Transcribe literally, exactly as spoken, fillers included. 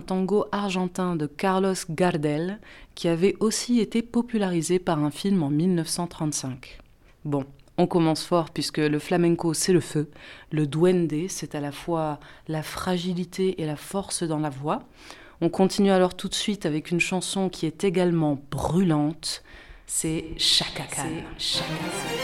tango argentin de Carlos Gardel, qui avait aussi été popularisé par un film en dix-neuf cent trente-cinq. Bon, on commence fort puisque le flamenco c'est le feu, le duende c'est à la fois la fragilité et la force dans la voix. On continue alors tout de suite avec une chanson qui est également brûlante, c'est Chaka Khan.